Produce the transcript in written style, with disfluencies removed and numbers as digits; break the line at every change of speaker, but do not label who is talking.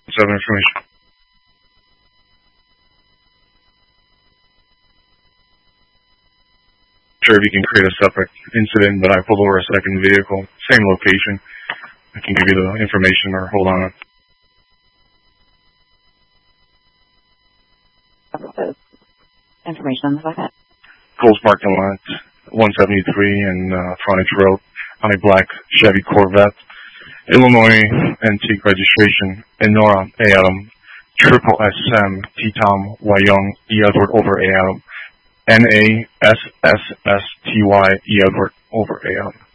other information. Sure, if you can create a separate incident, but I pulled over a second vehicle, same location. I can give you the information, or hold on.
Information on the second.
Coles parking lot, 173 and Frontage Road, on a black Chevy Corvette, Illinois antique registration, Enora A. Adam, Triple SM, T. Tom, Y. Young, E. Edward over A. Adam, NASSSTY, E. Edward over A. Adam.